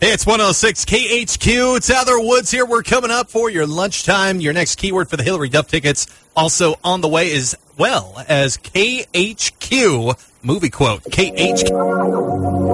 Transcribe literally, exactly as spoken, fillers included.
Hey, it's one oh six K H Q. It's Heather Woods here. We're coming up for your lunchtime. Your next keyword for the Hillary Duff tickets also on the way, as well as K H Q movie quote. K H Q.